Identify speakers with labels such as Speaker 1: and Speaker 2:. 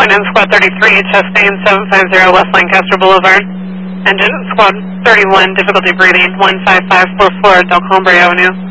Speaker 1: in Squad 33, Chastain 750 West Lancaster Boulevard. Engine Squad 31, difficulty breathing, 15544 Del Cumbre Avenue.